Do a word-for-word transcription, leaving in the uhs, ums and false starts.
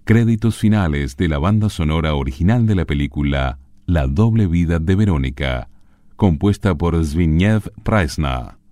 Créditos finales de la banda sonora original de la película La doble vida de Verónica, compuesta por Zbigniew Preisna.